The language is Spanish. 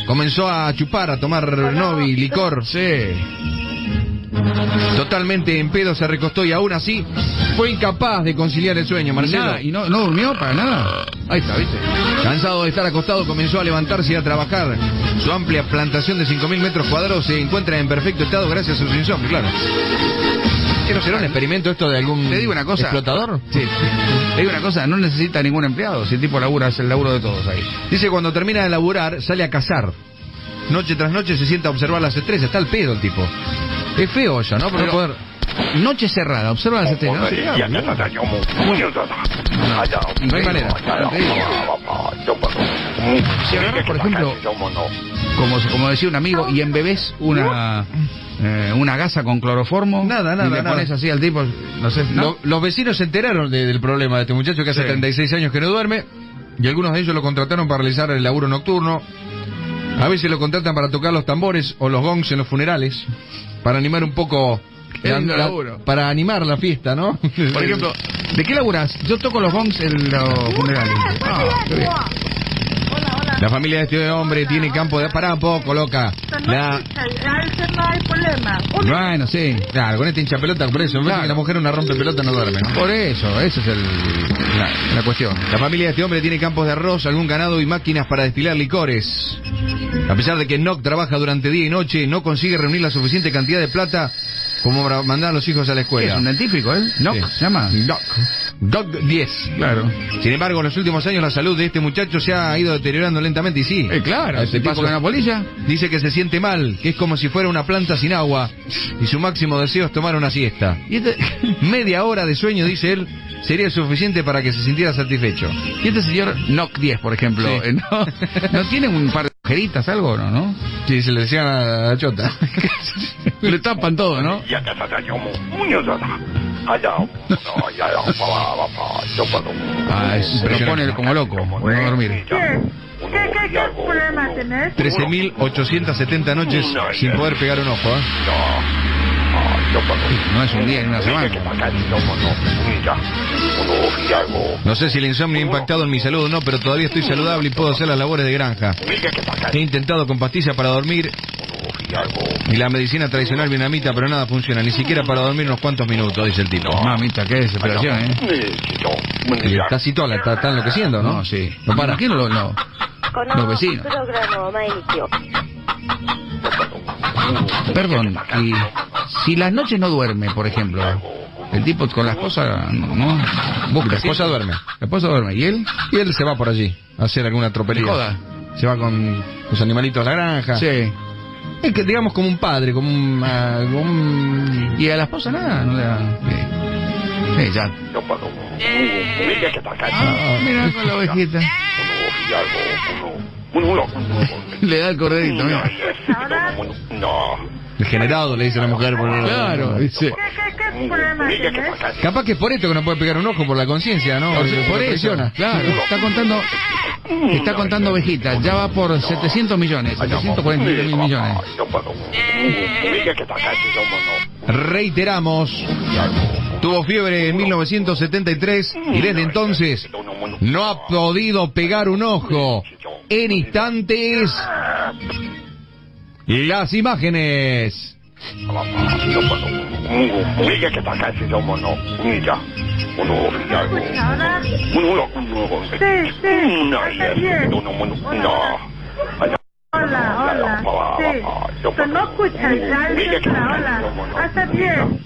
Comenzó a chupar, a tomar novi, licor. Sí. Totalmente en pedo se recostó y aún así fue incapaz de conciliar el sueño, Marcelo. Y no durmió para nada. Ahí está, ¿viste? Cansado de estar acostado, comenzó a levantarse y a trabajar. Su amplia plantación de 5.000 metros cuadrados se encuentra en perfecto estado gracias a su insomnio, claro. ¿Qué no será un experimento esto de algún Te digo una cosa, explotador? Sí. Te digo una cosa, no necesita ningún empleado. Si el tipo labura, es el laburo de todos ahí. Dice cuando termina de laburar, sale a cazar. Noche tras noche se sienta a observar las estrellas. Está al pedo el tipo. Es feo eso, ¿no? Pero poder... Noche cerrada, observa las estrellas. No hay manera. Si agarras, por ejemplo, como decía un amigo, y embebés una gasa con cloroformo, nada, y le pones así al tipo, no sé, ¿no? Los vecinos se enteraron del problema de este muchacho que hace 36 años que no duerme, y algunos de ellos lo contrataron para realizar el laburo nocturno. A veces lo contratan para tocar los tambores o los gongs en los funerales, para animar un poco... para animar la fiesta, ¿no? Por ejemplo, ¿de qué laburás? Yo toco los gongs en los funerales. Qué bien. La familia de este hombre tiene campo de... Pará un poco, loca. No hay problema. Bueno, sí. Claro, con este hincha pelota, por eso. Claro. Que la mujer una rompe pelota no duerme, ¿no? Por eso, esa es la cuestión. La familia de este hombre tiene campos de arroz, algún ganado y máquinas para destilar licores. A pesar de que Nock trabaja durante día y noche, no consigue reunir la suficiente cantidad de plata como para mandar a los hijos a la escuela. Es un dentífrico, ¿eh? Nock, Sí. se llama. Doc 10. Claro. Sin embargo, en los últimos años la salud de este muchacho se ha ido deteriorando lentamente y sí. Claro, Ese ese tipo paso- con una polilla. Dice que se siente mal, que es como si fuera una planta sin agua y su máximo deseo es tomar una siesta. Y este, Media hora de sueño, dice él, sería suficiente para que se sintiera satisfecho. y este señor Nock 10, por ejemplo, Sí. ¿no tiene un par de agujeritas, algo, no? Sí, se le decían a la chota. Le tapan todo, ¿no? Lo pone como loco, por no dormir. ¿Qué problema tenés? 13.870 noches sin poder pegar un ojo, ¿eh? No es un día ni una semana. No sé si el insomnio ha impactado en mi salud o no, pero todavía estoy saludable y puedo hacer las labores de granja. He intentado con pastillas para dormir y la medicina tradicional vietnamita, pero nada funciona, ni siquiera para dormir unos cuantos minutos, dice el tipo. Mamita, qué desesperación, ¿eh? Y está citola, está enloqueciendo, ¿no? No, sí. No para. ¿Quién lo...? No. Los vecinos. Perdón, y si las noches no duerme, por ejemplo, el tipo con la esposa, ¿no? La esposa duerme. La esposa duerme, ¿y él? Y él se va por allí a hacer alguna tropelía. Joda. Se va con los animalitos a la granja. Sí. Es que digamos como un padre, como un... ¿Y a la esposa nada? No le da... Sí, ya. Mira con la ovejita. Le da el corderito, mira. Degenerado, le dice la mujer. Claro, dice. ¿Qué problema tenés? Capaz que es por esto que no puede pegar un ojo, por la conciencia, ¿no? Por Lo eso, presiona. claro. Está contando ovejitas. Ya va por 700 millones. 740 millones. Reiteramos, tuvo fiebre en 1973 y desde entonces no ha podido pegar un ojo. En instantes, las imágenes. Hola. Sí. Pero no escuchas ya. Hola. Hace bien.